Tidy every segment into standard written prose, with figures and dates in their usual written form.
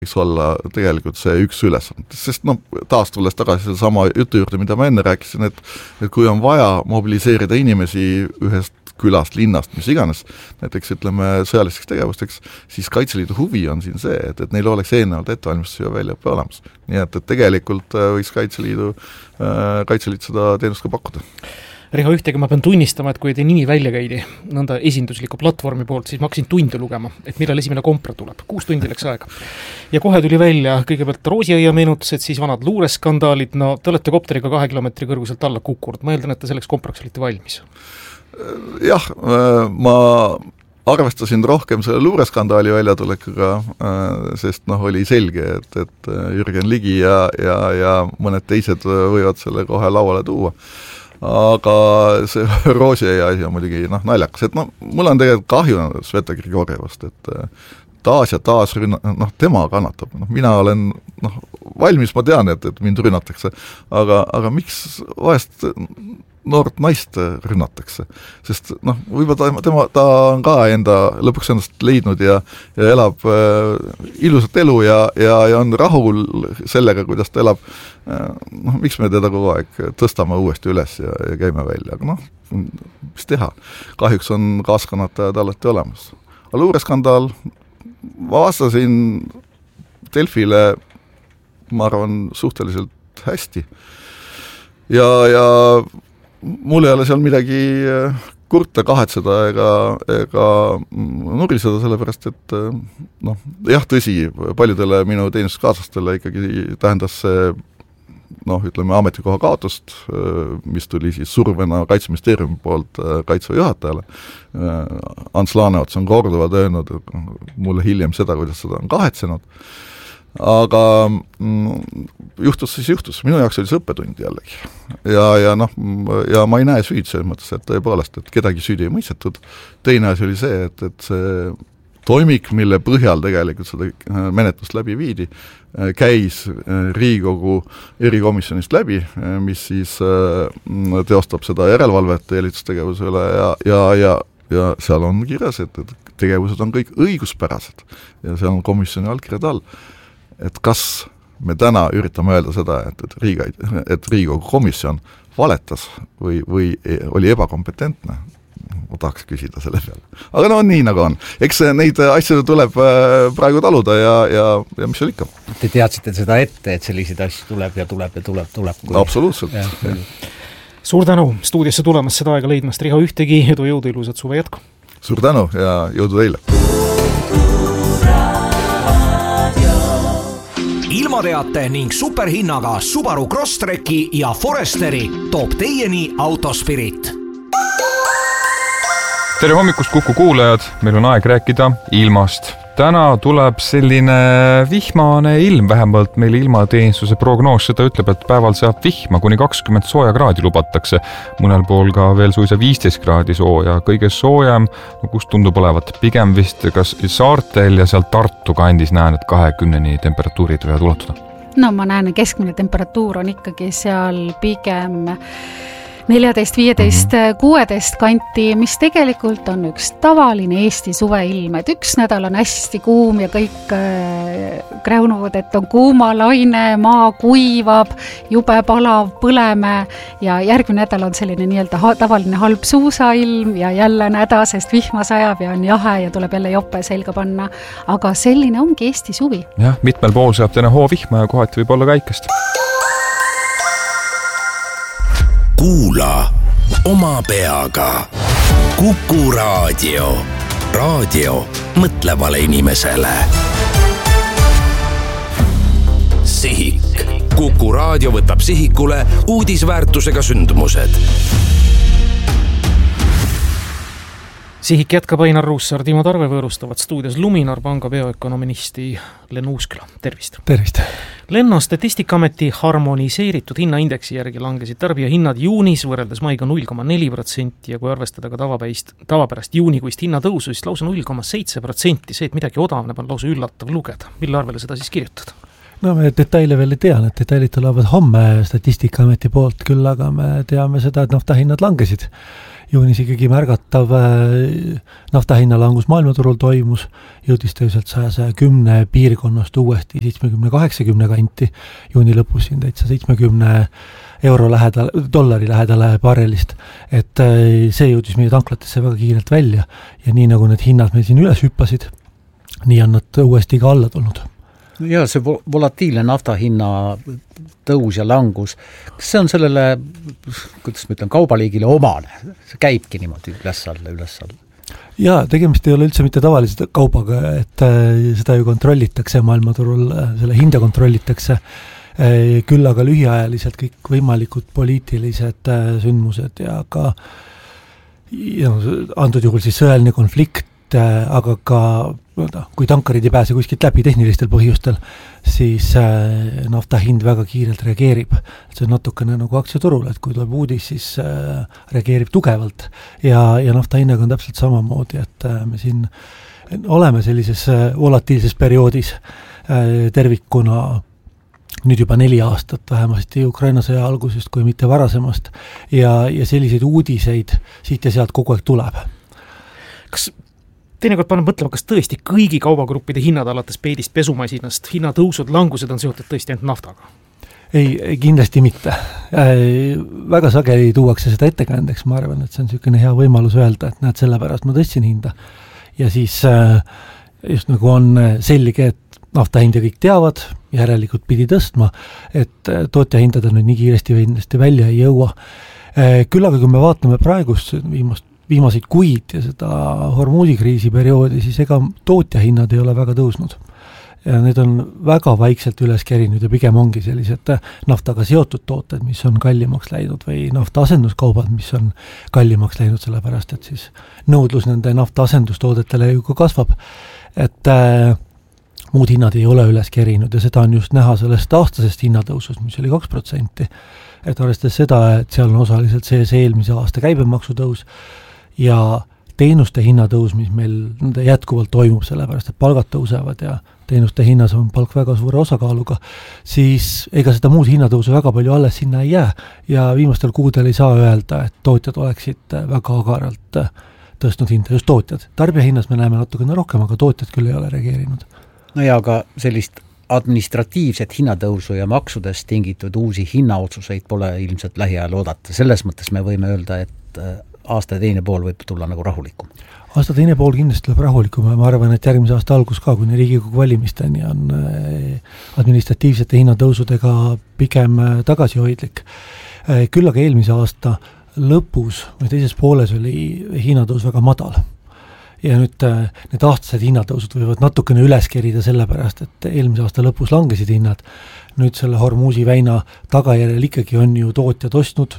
võiks olla tegelikult see üks ülesanne, sest taas tulles tagasi selle sama jutu juurde, mida ma enne rääkisin, et kui on vaja mobiliseerida inimesi ühest külast, linnast, mis iganes, näiteks ütleme sõjalisteks tegevusteks, siis Kaitseliidu huvi on siin see, et neil oleks eelnevalt ettevalmistus ja väljaõppe olemas. Nii et tegelikult võiks Kaitseliit seda teenust ka pakkuda. Riho, ühtegi ma pean tunnistama, et kui te nimi välja käidi nõnda esindusliku platvormi poolt, siis ma hakkasin tunde lugema, et millal esimene kompra tuleb. 6 tundi läks aega. Ja kohe tuli välja kõigepealt Roosiõia meenutused, siis vanad luureskandaalid. No te olete kopteriga 2 kilomeetri kõrguselt alla kukkunud. Ma eeldan, et te selleks kompraks olite valmis. Jah, ma arvestasin rohkem selle luureskandaali väljatulekuga, sest oli selge, et Jürgen Ligi ja mõned teised võivad selle kohe lauale tuua. Aga see Roosiõia asi on muidugi naljakas, et mul on tegelikult kahju Sveta Grigorjevast, et taas ja taas tema kannatab. Mina olen valmis, ma tean, et mind rünnatakse, aga miks vahest noort naist rünnatakse, sest võib-olla ta on ka lõpuks ennast leidnud ja elab ilusat elu ja on rahul sellega, kuidas ta elab. Miks me teda kogu aeg tõstame uuesti üles ja käime välja, aga mis teha, kahjuks on kaaskannatajad alati olemas. Aga luureskandaal, ma vastasin Delfile, ma arvan, suhteliselt hästi ja mul ei ole seal midagi kurta, kahetseda ega nuriseda, sellepärast, et jah, tõsi, paljudele minu teenistuskaaslastele ikkagi tähendas see ütleme ametikoha kaotust, mis tuli siis survena Kaitseministeeriumi poolt Kaitseväe juhatajale. Ants Laaneots on korduvalt öelnud mulle hiljem seda, kuidas seda on kahetsenud. Aga juhtus. Minu jaoks oli see õppetund jällegi. Ja ma ei näe süüd selles mõttes, et tõepoolest, et kedagi süüdi ei mõistetud. Teine asi oli see, et see toimik, mille põhjal tegelikult seda menetlust läbi viidi, käis Riigikogu erikomisjonist läbi, mis siis teostab seda järelevalvet jälitustegevuse üle ja seal on kirjas, et tegevused on kõik õiguspärased ja seal on komisjoni allkirjad all. Et kas me täna üritame öelda seda, et Riigikogu komisjon valetas või oli ebakompetentne, ma tahaks küsida selle peale. Aga nii nagu on. Eks neid asju tuleb praegu taluda ja mis seal ikka. Te teadsite seda ette, et selliseid asju tuleb ja tuleb. Absoluutselt. Suur tänu stuudiosse tulemas seda aega leidmast. Riho, ühtegi jõudu ilusat suve jätku. Suur tänu ja jõudu teile. Ilmateate ning superhinnaga Subaru Crosstreki ja Foresteri toob teieni Autospirit. Tere hommikust, Kuku kuulajad, meil on aeg rääkida ilmast. Täna tuleb selline vihmane ilm, vähemalt meil ilmateenistuse prognoos seda ütleb, et päeval saab vihma, kuni 20 sooja kraadi lubatakse. Mõnel pool ka veel suisa 15 kraadi sooja, kõige soojem, kus tundub olevat pigem vist kas saartel ja seal Tartu kandis näen, et 20 temperatuurid võivad ulatuda. No ma näen, keskmine temperatuur on ikkagi seal pigem 14, 15, 16 kanti, mis tegelikult on üks tavaline Eesti suveilm, et üks nädal on hästi kuum ja kõik kräunuvad, et on kuumalaine, maa kuivab, jube palav, põleme ja järgmine nädal on selline nii-öelda tavaline halb suusailm ja jälle näda, sest vihma sajab ja on jahe ja tuleb jälle jope selga panna, aga selline ongi Eesti suvi. Jah, mitmel pool saab täna hoovihma ja kohati võib olla käikest. Kuula oma peaga. Kuku raadio. Raadio mõtlevale inimesele. Sihik. Kuku raadio võtab sihikule uudisväärtusega sündmused. Sihik jätkab Ainar Ruussaar, Timo Tarve võõrustavad stuudios Luminor panga peoökonomisti Len Uusküla. Tervist! Tervist! Lenno Statistikaameti harmoniseeritud hinnaindeksi järgi langesid tarbija hinnad juunis võrreldes maiga 0,4% ja kui arvestada ka tavapärast juunikuist hinnatõusu, siis lausa 0,7%. See, et midagi odavneb, on lausa üllatav lugeda. Mille arvele seda siis kirjutad? No me detaile veel ei tea, need detailid tulevad homme Statistikaameti poolt, küll aga me teame seda, et naftahinnad langesid. Juunis ikkagi märgatav naftahinna langus maailmaturul toimus, jõudis tõuselt 110 piirkonnast uuesti 70-80 kanti, juuni lõpus siin täitsa 70 $, lähedale barrelist, et see jõudis meie tanklatesse väga kiirelt välja ja nii nagu need hinnad meil siin üles hüppasid, nii on nad uuesti ka alla tulnud. Ja see volatiilne naftahinna tõus ja langus, kas see on sellele, kuidas ma ütlen, kaubaliigile omane? See käibki niimoodi üles-alla? Jaa, tegemist ei ole üldse mitte tavalise kaubaga, et seda ju kontrollitakse maailmaturul, selle hinda kontrollitakse, küll aga lühiajaliselt kõik võimalikud poliitilised sündmused ja ka antud juhul siis sõjaline konflikt, aga ka kui tankarid ei pääse kuskilt läbi tehnilistel põhjustel, siis nafta hind väga kiirelt reageerib. See on natukene nagu aktsiaturul, et kui tuleb uudis, siis reageerib tugevalt ja nafta hinnaga on täpselt samamoodi, et me siin oleme sellises volatiilses perioodis tervikuna nüüd juba 4 aastat vähemasti Ukraina sõja algusest, kui mitte varasemast ja selliseid uudiseid siit ja sealt kogu aeg tuleb. Kas teinekord paneb mõtlema, kas tõesti kõigi kaubagruppide hinnad alates peedist pesumasinast, hinnatõusud, langused on seotud tõesti ainult naftaga? Ei, kindlasti mitte. Väga sageli tuuakse seda ettekäändeks, ma arvan, et see on niisugune hea võimalus öelda, et näed, sellepärast ma tõstsin hinda. Ja siis just nagu on selge, et naftahinda kõik teavad, järelikult pidi tõstma, et tootja hindad on nüüd nii kiiresti välja ei jõua. Küll aga kui me vaatame praegust viimaseid kuid ja seda hormuusikriisi perioodi, siis ega tootja hinnad ei ole väga tõusnud. Ja need on väga vaikselt üles kerinud ja pigem ongi sellised naftaga seotud tooted, mis on kallimaks läinud või nafta asenduskaubad, mis on kallimaks läinud, sellepärast, et siis nõudlus nende nafta asendustoodetele ju ka kasvab. Et muud hinnad ei ole üles kerinud ja seda on just näha sellest aastasest hinnatõusust, mis oli 2%. Et arvestades seda, et seal on osaliselt sees eelmise aasta käibemaksutõus ja teenuste hinnatõus, mis meil jätkuvalt toimub, sellepärast, et palgad tõusevad ja teenuste hinnas on palk väga suure osakaaluga, siis ega seda muud hinnatõusu väga palju alles sinna ei jää ja viimastel kuudel ei saa öelda, et tootjad oleksid väga agaralt tõstnud hinda, just tootjad. Tarbija hinnas me näeme natukene rohkem, aga tootjad küll ei ole reageerinud. No ja aga sellist administratiivset hinnatõusu ja maksudest tingitud uusi hinnaotsuseid pole ilmselt lähiajal oodata. Selles mõttes me võime öelda, et aasta teine pool võib tulla nagu rahulikum. Aasta teine pool kindlasti tuleb rahulikum ja ma arvan, et järgmise aasta algus ka, kuni Riigikogu valimisteni on administratiivsete hinnatõusudega pigem tagasihoidlik. Küll aga eelmise aasta lõpus või teises pooles oli hinnatõus väga madal. Ja nüüd need aastased hinnatõusud võivad natukene üles kerida sellepärast, et eelmise aasta lõpus langesid hinnad. Nüüd selle Hormuzi väina tagajärjel ikkagi on ju tootjad ostnud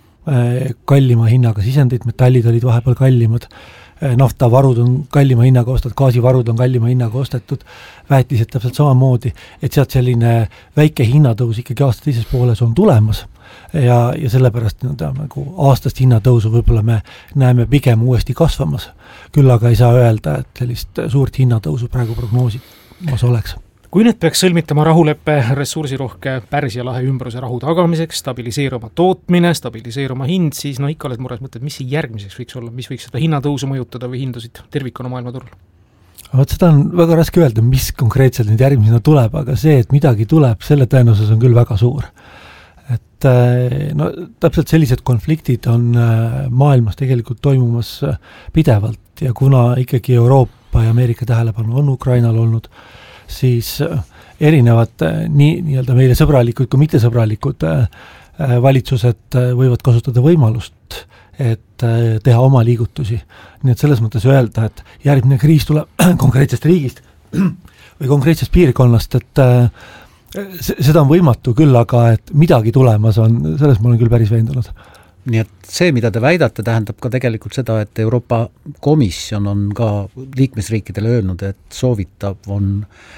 kallima hinnaga sisendid, metallid olid vahepeal kallimad, naftavarud on kallima hinnaga ostetud, gaasivarud on kallima hinnaga ostetud, väetised täpselt samamoodi, et sealt selline väike hinnatõus ikkagi aasta teises pooles on tulemas ja sellepärast nagu aastast hinnatõusu võib-olla me näeme pigem uuesti kasvamas. Küll aga ei saa öelda, et sellist suurt hinnatõusu praegu prognoosimas oleks. Kui nüüd peaks sõlmitama rahuleppe ressursirohke Pärsia lahe ümbruse rahu tagamiseks, stabiliseeruma tootmine, stabiliseeruma hind, siis ikka oled mures mõtled, mis järgmiseks võiks olla, mis võiks seda hinnatõusu mõjutada või hindusid tervikuna maailmaturul? Seda on väga raske öelda, mis konkreetselt nüüd järgmisena tuleb, aga see, et midagi tuleb, selle tõenäosus on küll väga suur. Et täpselt sellised konfliktid on maailmas tegelikult toimumas pidevalt ja kuna ikkagi Euroopa ja Ameerika tähelepanu on Ukrainal olnud, siis erinevad nii-öelda meile sõbralikud kui mittesõbralikud valitsused võivad kasutada võimalust, et teha oma liigutusi. Nii et selles mõttes öelda, et järgmine kriis tuleb konkreetsest riigist või konkreetsest piirkonnast, et seda on võimatu küll, aga et midagi tulemas on, selles ma olen küll päris veendunud. Nii et see, mida te väidate, tähendab ka tegelikult seda, et Euroopa Komisjon on ka liikmesriikidele öelnud, et soovitav on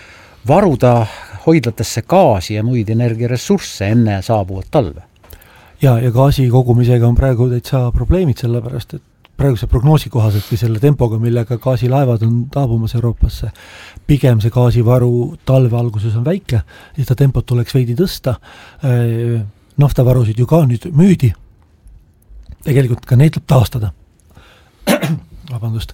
varuda hoidlatesse gaasi ja muid energiaressursse enne saabuvat talve. Ja gaasi kogumisega on praegu täitsa probleemid, sellepärast et praeguse prognoosi kohaselt või selle tempoga, millega gaasilaevad on taabumas Euroopasse, pigem see gaasivaru talve alguses on väike, ja seda tempot tuleks veidi tõsta. Naftavarusid ju ka nüüd müüdi, tegelikult ka neid tuleb taastada. Vabandust.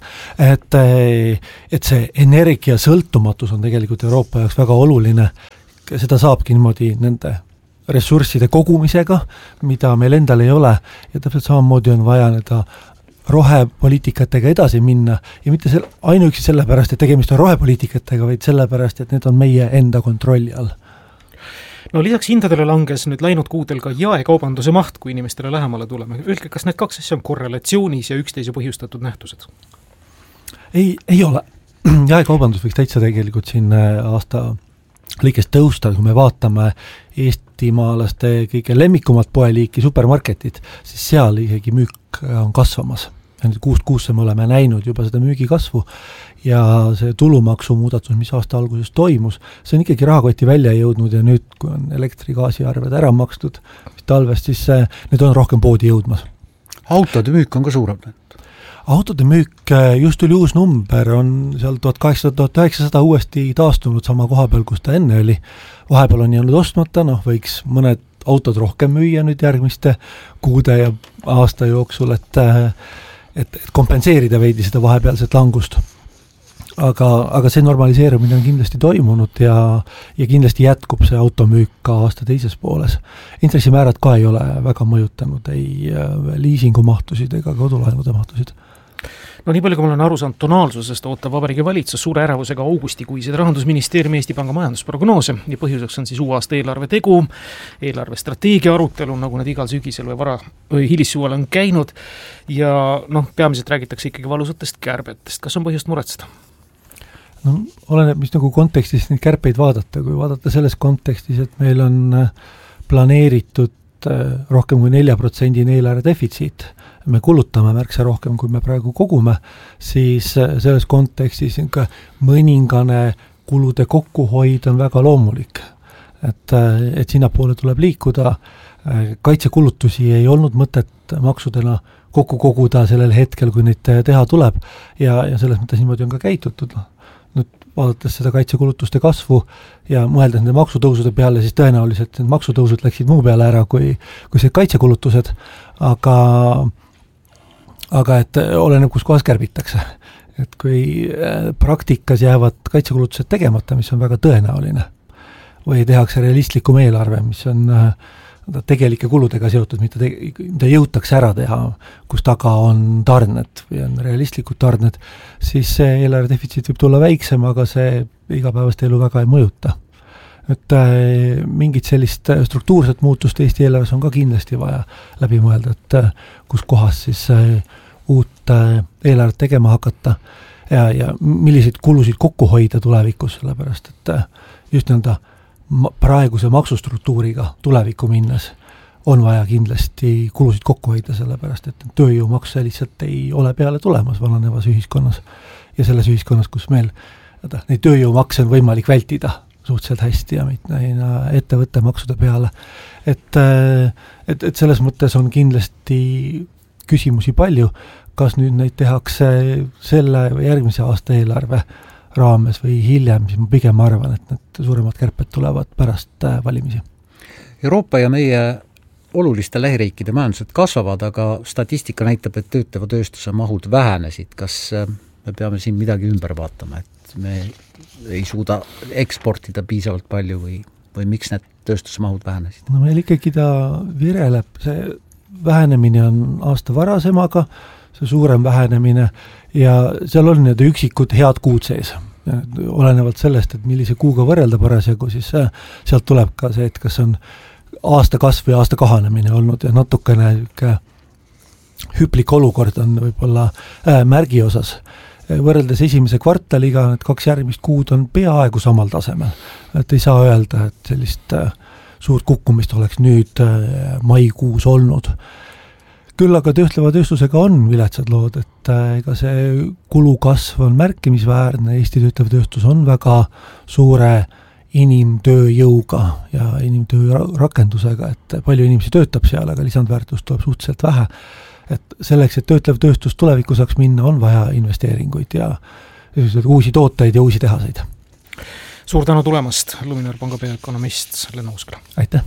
Et see energia sõltumatus on tegelikult Euroopa jaoks väga oluline, seda saabki niimoodi nende ressursside kogumisega, mida meil endal ei ole, ja täpselt samamoodi on vaja nende rohepoliitikatega edasi minna ja mitte ainuüksi sellepärast, et tegemist on rohepoliitikatega, vaid sellepärast, et need on meie enda kontrolli all. No lisaks hindadele langes nüüd läinud kuudel ka jaekaubanduse maht, kui inimestele lähemale tuleme. Öelge, kas need kaks asja on korrelatsioonis ja üksteise põhjustatud nähtused? Ei ole. Jaekaubandus võiks täitsa tegelikult siin aasta lõikest tõusta, kui me vaatame eestimaalaste kõige lemmikumat poeliiki supermarketid, siis seal isegi müük on kasvamas. Ja nüüd kuust me oleme näinud juba seda müügi kasvu ja see tulumaksu muudatus, mis aasta alguses toimus, see on ikkagi rahakoti välja jõudnud ja nüüd, kui on elektri-gaasiarved ära makstud talvest, siis need on rohkem poodi jõudmas. Autode müük on ka suurem? Autode müük, just tuli uus number, on seal 1800-1900 uuesti taastunud sama koha peal, kus ta enne oli. Vahepeal on jäänud ostmata, võiks mõned autod rohkem müüa nüüd järgmiste kuude ja aasta jooksul, et kompenseerida veidi seda vahepealset langust. Aga see normaliseerumine on kindlasti toimunud ja kindlasti jätkub see automüük ka aasta teises pooles. Intressimäärad ka ei ole väga mõjutanud, ei liisingumahtusid ega kodulaenude mahtusid. No nii palju, kui ma olen aru saanud tonaalsusest, ootab Vabariigi Valitsus suure ärevusega augustikuised Rahandusministeeriumi Eesti Panga majandusprognoose ja põhjuseks on siis uue aasta eelarve tegu, eelarvestrateegia arutelu, nagu nad igal sügisel või hilissuvel on käinud ja peamiselt räägitakse ikkagi valusatest kärbetest. Kas on põhjust muretseda? Oleneb, mis kontekstis neid kärpeid vaadata, kui vaadata selles kontekstis, et meil on planeeritud rohkem kui 4% eelarve defitsiit, me kulutame märksa rohkem, kui me praegu kogume, siis selles kontekstis mõningane kulude kokkuhoid on väga loomulik. Et sinnapoole tuleb liikuda, kaitsekulutusi ei olnud mõtet maksudena kokku koguda sellel hetkel, kui neid teha tuleb ja selles mõttes niimoodi on ka käitutud. Nüüd vaadates seda kaitsekulutuste kasvu ja mõeldes nende maksutõusude peale, siis tõenäoliselt need maksutõusud läksid muu peale ära kui see kaitsekulutused, aga et oleneb, kus kohas kärbitakse. Et kui praktikas jäävad kaitsekulutused tegemata, mis on väga tõenäoline, või tehakse realistlikum eelarve, mis on tegelike kuludega seotud, mida jõutakse ära teha, kus taga on tarned või on realistlikud tarned, siis see eelarve defitsiit võib tulla väiksem, aga see igapäevast elu väga ei mõjuta. Et mingit sellist struktuurset muutust Eesti eelarves on ka kindlasti vaja läbi mõelda, et kus kohas siis uut eelarvet tegema hakata ja milliseid kulusid kokku hoida tulevikus, sellepärast et just praeguse maksustruktuuriga tulevikku minnes on vaja kindlasti kulusid kokku hoida, sellepärast et tööjõumakse lihtsalt ei ole peale tulemas vananevas ühiskonnas ja selles ühiskonnas, kus meil neid tööjõumakse on võimalik vältida suhteliselt hästi ja mitte ettevõtte maksude peale. Et selles mõttes on kindlasti küsimusi palju, kas nüüd neid tehakse selle või järgmise aasta eelarve raames või hiljem, siis ma pigem arvan, et need suuremad kärped tulevad pärast valimisi. Euroopa ja meie oluliste lähiriikide majandused kasvavad, aga statistika näitab, et töötava tööstuse mahud vähenesid. Kas me peame siin midagi ümber vaatama, et me ei suuda eksportida piisavalt palju või miks need tööstuse mahud vähenesid? No meil ikkagi ta vireleb, see vähenemine on aasta varasemaga, see suurem vähenemine ja seal on need üksikud head kuud sees. Olenevalt sellest, et millise kuuga võrrelda parasjagu, siis sealt tuleb ka see, et kas on aasta kasv või aasta kahanemine olnud ja natukene hüplik olukord on võib-olla märgi osas. Võrreldes esimese kvartaliga, need 2 järgmist kuud on peaaegu samal tasemel. Et ei saa öelda, et sellist suurt kukkumist oleks nüüd maikuus olnud. Küll aga töötleva tööstusega on viletsad lood, et ega see kulukasv on märkimisväärne, Eesti töötlev tööstus on väga suure inimtööjõuga ja inimtöö rakendusega, et palju inimesi töötab seal, aga lisandväärtust tuleb suhteliselt vähe. et selleks, et töötlev tööstus tulevikku saaks minna, on vaja investeeringuid ja uusi tooteid ja uusi tehaseid. Suur tänu tulemast, Luminor panga peaökonomist Lenno Uusküla. Aitäh!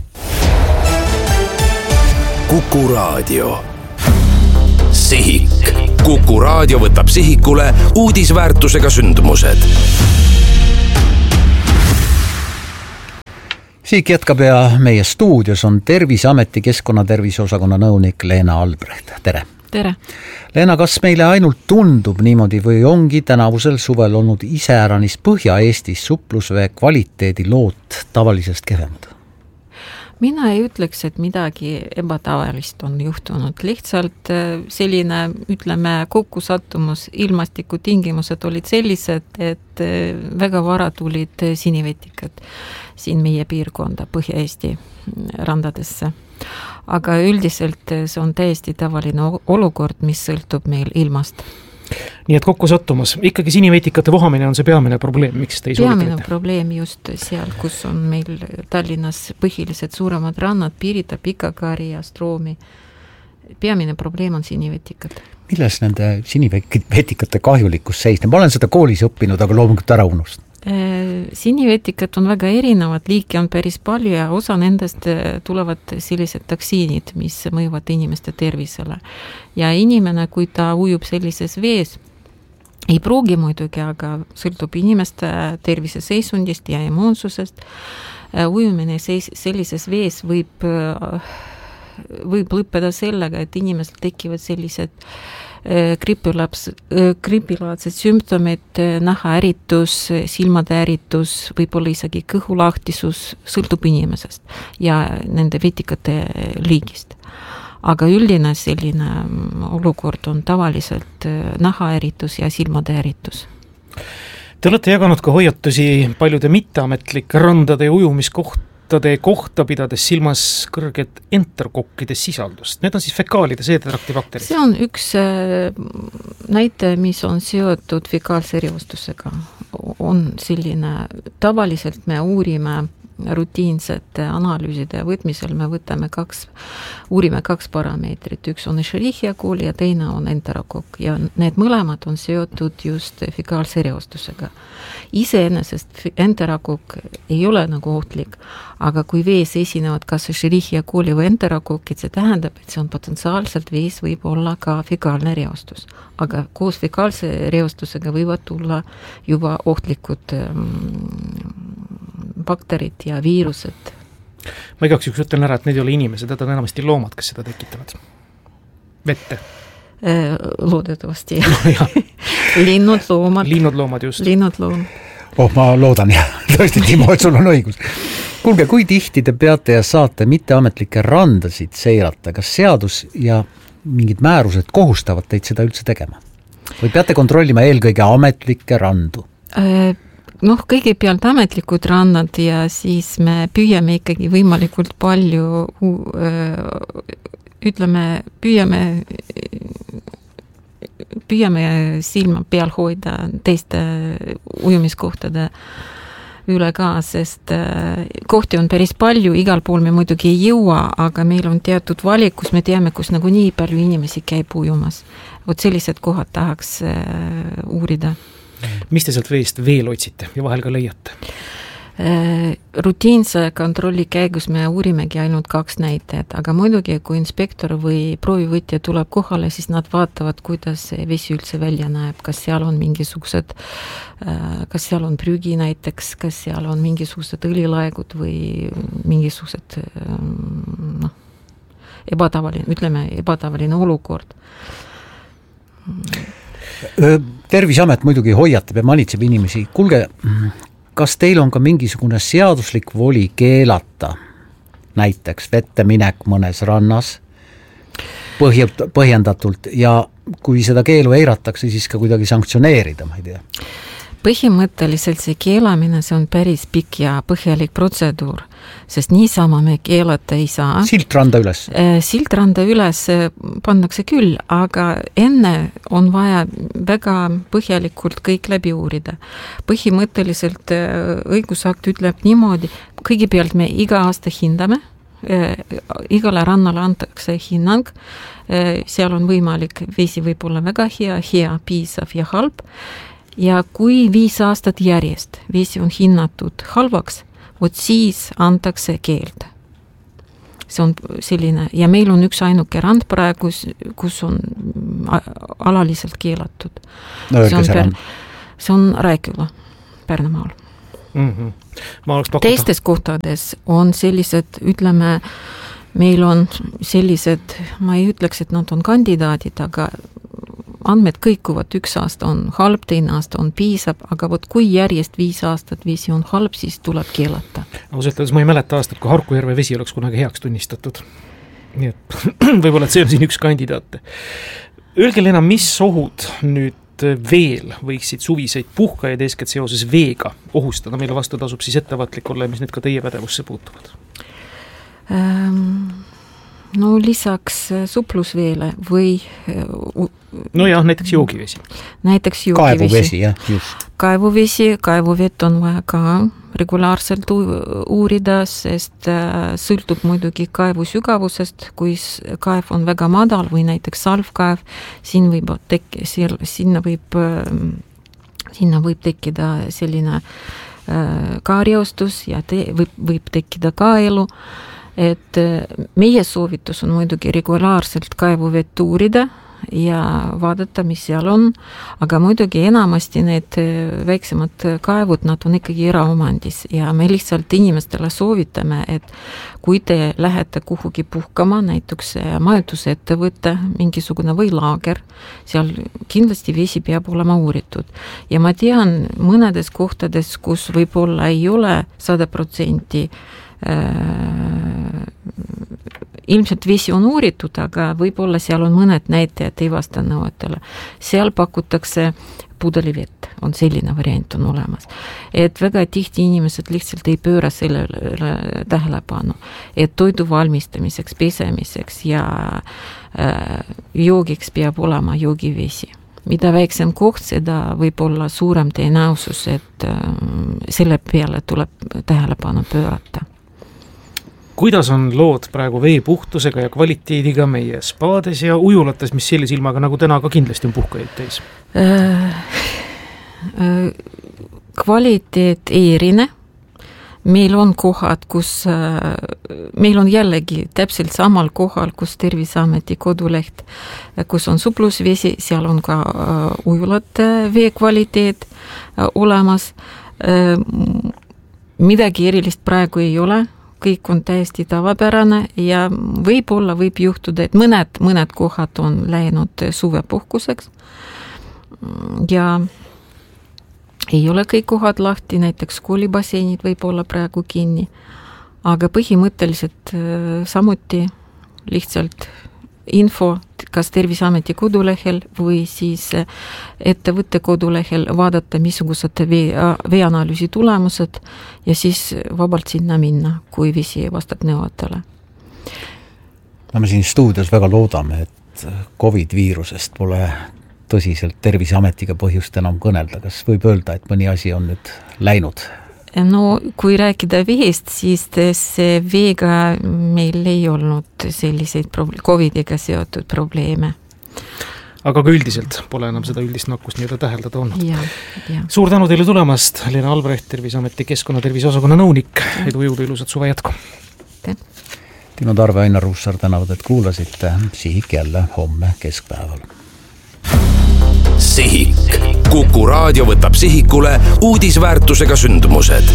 Kuku Raadio. Sihik. Kuku Raadio võtab sihikule uudisväärtusega sündmused. Sihik jätkab ja meie stuudios on Terviseameti keskkonnaterviseosakonna nõunik Leena Albrecht. Tere! Tere! Leena, kas meile ainult tundub niimoodi või ongi tänavusel suvel olnud iseäranis Põhja-Eestis suplusvee kvaliteedi lood tavalisest kehvemad? Mina ei ütleks, et midagi ebatavalist on juhtunud. Lihtsalt selline, ütleme, kokkusattumus, ilmastiku tingimused olid sellised, et väga vara tulid sinivetikad siin meie piirkonda Põhja-Eesti randadesse. Aga üldiselt see on täiesti tavaline olukord, mis sõltub meil ilmast. Nii et kokku sattumas, ikkagi sinivetikate vohamine on see peamine probleem, miks te ei peamine probleem just seal, kus on meil Tallinnas põhilised suuremad rannad, Pirita, Pikakari ja Stroomi. Peamine probleem on sinivetikad. Milles nende sinivetikate kahjulikkus seisneb? Ma olen seda koolis õppinud, aga loomulikult ära unust. Sinivetikad on väga erinevad, liike on päris palju ja osa nendest tulevad sellised toksiinid, mis mõjuvad inimeste tervisele. Ja inimene, kui ta ujub sellises vees, ei pruugi muidugi, aga sõltub inimeste tervise seisundist ja immuunsusest. Ujumine sellises vees võib lõppeda sellega, et inimesel tekivad sellised gripilaadsed sümptomid, nahaäritus, silmade äritus, võib-olla isegi kõhulahtisus, sõltub inimesest ja nende vetikate liigist. Aga üldine selline olukord on tavaliselt nahaäritus ja silmade äritus. Te olete jaganud ka hoiatusi paljude mitteametlike randade ja ujumiskohtade kohta pidades silmas kõrget enterokokkide sisaldust. Need on siis fekaalide seedetrakti bakterid. See on üks näite, mis on seotud fekaalse reostusega. On selline, tavaliselt me uurime rutiinsete analüüside võtmisel, me uurime kaks parameetrit. Üks on Escherichia coli ja teine on enterokokk ja need mõlemad on seotud just fekaalse reostusega. Iseenesest enterokokk ei ole nagu ohtlik, aga kui vees esinevad kas Escherichia coli või enterokokid, see tähendab, et see on potentsiaalselt vees võib olla ka fekaalne reostus. Aga koos fekaalse reostusega võivad tulla juba ohtlikud bakterid ja viirused. Ma igaks juhuks ütlen ära, et need ei ole inimesed, need on enamasti loomad, kes seda tekitavad. Vette. Loodetavasti. Linnud, loomad. Linnud, loomad just. Linnud, loomad. Ma loodan ja tõesti, Timo, et sul on õigus. Kuulge, kui tihti te peate ja saate mitteametlikke randasid seirata? Kas seadus ja mingid määrused kohustavad teid seda üldse tegema? Või peate kontrollima eelkõige ametlikke randu? Kõigepealt ametlikud rannad ja siis me püüame ikkagi võimalikult palju püüame silma peal hoida teiste ujumiskohtade üle ka, sest kohti on päris palju, igal pool me muidugi ei jõua, aga meil on teatud valik, kus me teame, kus nagu nii palju inimesi käib ujumas. Vot sellised kohad tahaks uurida. Mis te sealt veest veel otsite ja vahel ka leiate? Rutiinse kontrolli käigus me uurimegi ainult 2 näitajat, aga muidugi, kui inspektor või proovivõtja tuleb kohale, siis nad vaatavad, kuidas vesi üldse välja näeb, kas seal on mingisugused, kas seal on prügi näiteks, kas seal on mingisugused õlilaegud või mingisugused ebatavaline olukord. Terviseamet muidugi hoiatab ja manitseb inimesi. Kuulge, kas teil on ka mingisugune seaduslik voli keelata näiteks vette minek mõnes rannas põhjendatult ja kui seda keelu eiratakse, siis ka kuidagi sanktsioneerida, ma ei tea? Põhimõtteliselt see keelamine, see on päris pikk ja põhjalik protseduur, sest niisama me keelata ei saa. Silt randa üles? Silt randa üles pannakse küll, aga enne on vaja väga põhjalikult kõik läbi uurida. Põhimõtteliselt õigusakt ütleb niimoodi, kõigepealt me iga aasta hindame igale rannale antakse hinnang, seal on võimalik, vesi võib olla väga hea, piisav ja halb, ja kui 5 aastat järjest vesi on hinnatud halvaks, vot siis antakse keeld. See on selline, ja meil on üks ainuke rand praegu, kus on alaliselt keelatud. No, see on Rääküla Pärnumaal. Teistes kohtades on sellised, ütleme, meil on sellised, ma ei ütleks, et nad on kandidaadid, aga andmed kõikuvad, 1 aasta on halb, teine aasta on piisab, aga vot kui järjest 5 aastat vesi on halb, siis tuleb keelata. Ausalt öeldes ma ei mäleta aastat, kui Harkujärve vesi oleks kunagi heaks tunnistatud. Nii et võib-olla, et see on siin üks kandidaat. Öelge, Lena, mis ohud nüüd veel võiksid suviseid puhkajaid eeskätt seoses veega ohustada? Meile vastu tasub siis ettevaatlik olla, mis nüüd ka teie pädevusse puutuvad. No lisaks suplusveele või no jah, näiteks joogivesi. Kaevuvesi, jah, just. Kaevuvett on vaja ka regulaarselt uurida, sest sõltub muidugi kaevu sügavusest, kui kaev on väga madal või näiteks salvkaev, sinna võib tekkida selline kaarjaustus ja võib tekkida ka elu. Et meie soovitus on muidugi regulaarselt kaevuvett uurida ja vaadata, mis seal on, aga muidugi enamasti need väiksemad kaevud, nad on ikkagi eraomandis ja me lihtsalt inimestele soovitame, et kui te lähete kuhugi puhkama, näiteks majutusettevõtte, mingisugune või laager, seal kindlasti vesi peab olema uuritud. Ja ma tean mõnedes kohtades, kus võib-olla ei ole 100% ilmselt vesi on uuritud, aga võib-olla seal on mõned näitajad ei vasta nõuetele. Seal pakutakse pudelivett, on selline variant on olemas. Et väga tihti inimesed lihtsalt ei pööra sellele tähelepanu, et toidu valmistamiseks, pesemiseks ja joogiks peab olema joogivesi. Mida väiksem koht, seda võib olla suurem tõenäosus, et selle peale tuleb tähelepanu pöörata. Kuidas on lood praegu vee puhtusega ja kvaliteediga meie spaades ja ujulates, mis sellise ilmaga nagu täna ka kindlasti on puhkajaid teis? Kvaliteet ei erine. Meil on kohad, meil on jällegi täpselt samal kohal, kus Terviseameti koduleht, kus on suplusvesi, seal on ka ujulate vee kvaliteet olemas. Midagi erilist praegu ei ole. Kõik on täiesti tavapärane ja võib juhtuda, et mõned kohad on läinud suvepuhkuseks ja ei ole kõik kohad lahti, näiteks koolibasseinid võib olla praegu kinni, aga põhimõtteliselt samuti lihtsalt info, kas Terviseameti kodulehel või siis ettevõtte kodulehel vaadata, missugused veeanalüüsi tulemused ja siis vabalt sinna minna, kui vesi vastab nõuetele. Me siin stuudios väga loodame, et COVID-viirusest pole tõsiselt Terviseametiga põhjust enam kõnelda. Kas võib öelda, et mõni asi on nüüd läinud? No kui rääkida veest, siis see veega meil ei olnud selliseid COVID-iga seotud probleeme. Aga ka üldiselt pole enam seda üldist nakkust nii-öelda täheldada olnud. Ja. Suur tänu teile tulemast, Lena Albrecht, Terviseameti keskkonnaterviseosakonna nõunik. Edu jõudu ilusat suve jätku. Timo Tarve, Ainar Ruussaar tänavad, et kuulasite. Sihik jälle homme keskpäeval. Sihik. Kuku raadio võtab sihikule uudisväärtusega sündmused.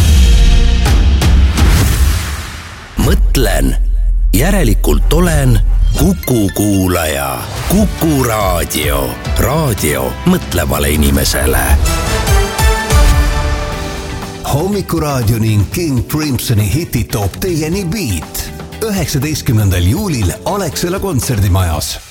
Mõtlen, järelikult olen Kuku kuulaja. Kuku raadio. Raadio mõtlevale inimesele. Hommikuraadio ning King Crimsoni hitid toob teieni Beat 19. juulil Alexela kontserdimajas.